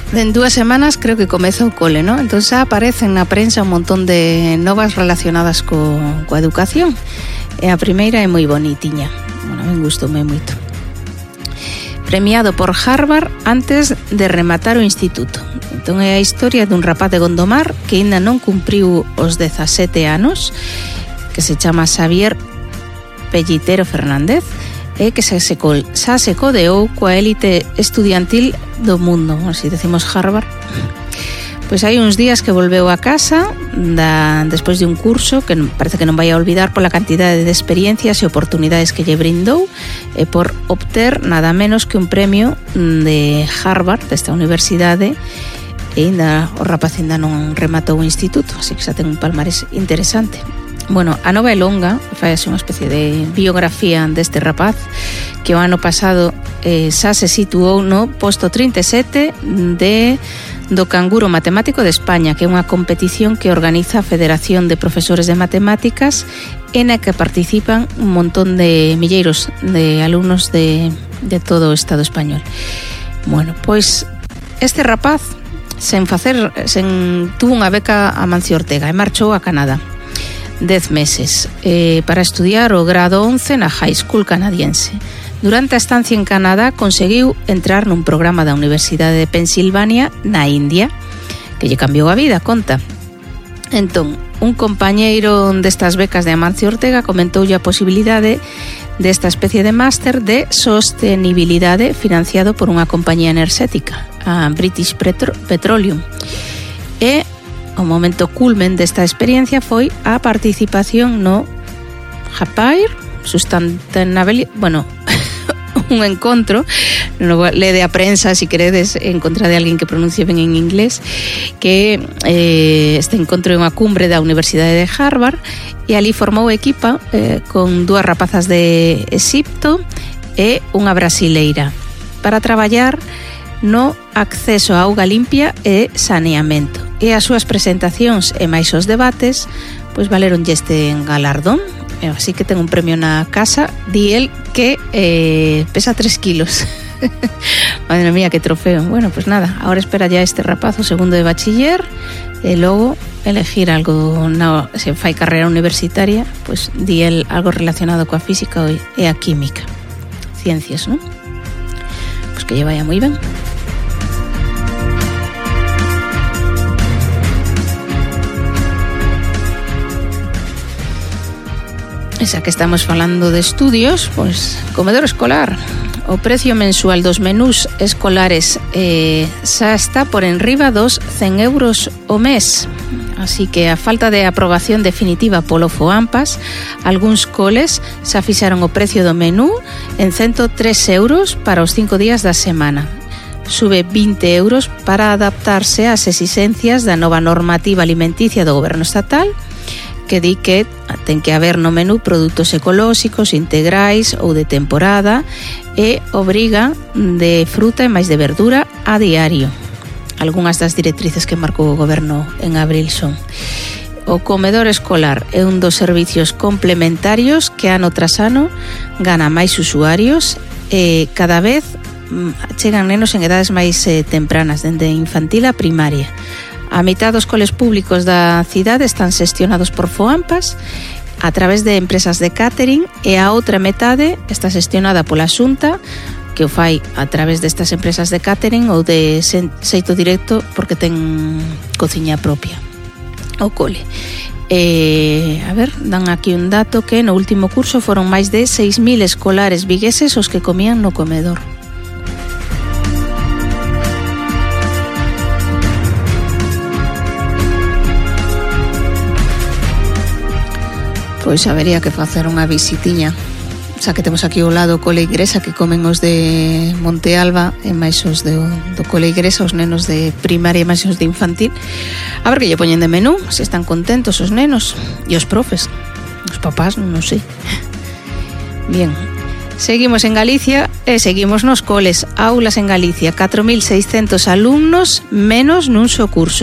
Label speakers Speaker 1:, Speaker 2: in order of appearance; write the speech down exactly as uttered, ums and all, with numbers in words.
Speaker 1: en dúas semanas creo que comeza o cole, ¿no? Entón xa aparecen na prensa un montón de novas relacionadas co, coa educación. E a primeira é moi bonitiña. Bueno, me gustoume moito. Premiado por Harvard antes de rematar o instituto. Entón é a historia dun rapaz de Gondomar que ainda non cumpriu os dezasete anos, que se chama Xavier Pellitero Fernández, e que xa se, xa se codeou coa élite estudiantil do mundo, así decimos Harvard. Pois hai uns días que volveu a casa da, despois de un curso que parece que non vai a olvidar pola cantidade de experiencias e oportunidades que lle brindou e por obter nada menos que un premio de Harvard, desta universidade, e ainda o rapaz ainda non rematou o instituto, así que xa ten un palmarés interesante. Bueno, a nova é longa, fai así unha especie de biografía deste rapaz que o ano pasado eh, xa se situou no posto trinta e sete de, do Canguro Matemático de España, que é unha competición que organiza a Federación de Profesores de Matemáticas e na que participan un montón de milleiros de alumnos de, de todo o Estado español. Bueno, pois este rapaz sen facer, sen, tuvo unha beca a Mancio Ortega e marchou a Canadá dez meses eh, para estudiar o grado once na High School canadiense. Durante a estancia en Canadá conseguiu entrar nun programa da Universidade de Pensilvania na India, que lle cambiou a vida, conta. Entón, un compañeiro destas becas de Amancio Ortega comentoulle a posibilidade desta especie de máster de sostenibilidade financiado por unha compañía enerxética, a British Petro- Petroleum. E o momento culmen desta experiencia foi a participación no Japair Sustainability, bueno, un encontro, no lede a prensa si queredes en contra de alguén que pronuncie ben en inglés, que eh, este encontro é unha cumbre da Universidade de Harvard e ali formou equipa eh, con dúas rapazas de Exipto e unha brasileira para traballar no acceso a auga limpia e saneamento. E as súas presentacións e máis os debates pois valeronlle este galardón, e así que ten un premio na casa. Di el que eh, pesa tres kilos. Madre mía, que trofeo. Bueno, pues nada, ahora espera ya este rapaz o segundo de bachiller e logo elegir algo, na, se fai carreira universitaria, pues di el algo relacionado coa física e a química, ciencias, non? Pues que lle vaya moi ben. Esa que estamos falando de estudios, pois comedor escolar. O precio mensual dos menús escolares eh, xa está por enriba dos cen euros o mes. Así que a falta de aprobación definitiva polo FOAMPAS, algúns coles xa fixaron o precio do menú en ciento tres euros para os cinco días da semana. Sube vinte euros para adaptarse ás exigencias da nova normativa alimenticia do goberno estatal, que di que ten que haber no menú produtos ecolóxicos, integrais ou de temporada e obriga de fruta e máis de verdura a diario. Algúnas das directrices que marcou o goberno en abril son: o comedor escolar é un dos servicios complementarios que ano tras ano gana máis usuarios e cada vez chegan nenos en edades máis eh, tempranas, dende infantil a primaria. A mitad dos coles públicos da cidade están xestionados por FOAMPAS a través de empresas de catering e a outra metade está xestionada pola Xunta, que o fai a través destas empresas de catering ou de xeito directo porque ten cociña propia o cole. E, a ver, dan aquí un dato que no último curso foron máis de seis mil escolares vigueses os que comían no comedor. Pois habería que facer unha visitiña, xa que temos aquí ao lado o cole Igresa, que comen os de Monte Alba e máis os de, do cole Igresa, os nenos de primaria e máis os de infantil, a ver que lle poñen de menú, se están contentos os nenos e os profes, os papás, non sei. Bien, seguimos en Galicia e seguimos nos coles. Aulas en Galicia, catro mil seiscentos alumnos menos nun só curso.